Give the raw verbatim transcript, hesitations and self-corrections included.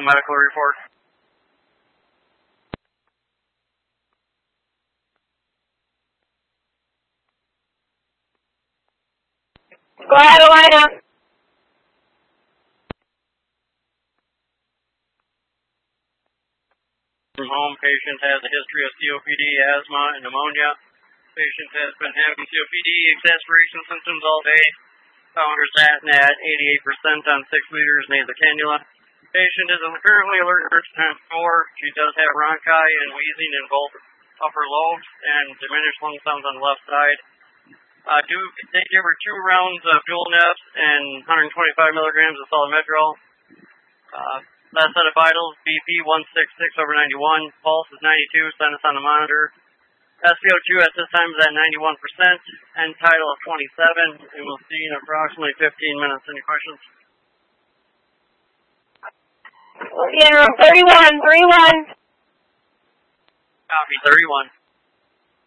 medical report. Go ahead, Alina. From home, patient has a history of C O P D, asthma, and pneumonia. Patient has been having C O P D exacerbation symptoms all day. Found her statin at eighty-eight percent on six liters nasal cannula. Patient is currently alert to times four. She does have bronchi and wheezing in both upper lobes and diminished lung sounds on the left side. Uh, do, they give her two rounds of dual neffs and one hundred twenty-five milligrams of solomedrol. Uh, last set of vitals, B P one sixty-six over ninety-one, pulse is ninety-two, sinus on the monitor. S p O two at this time is at ninety-one percent, and tidal of twenty-seven, and we'll see in approximately fifteen minutes. Any questions? We'll be in room thirty-one, thirty-one. Copy, thirty-one.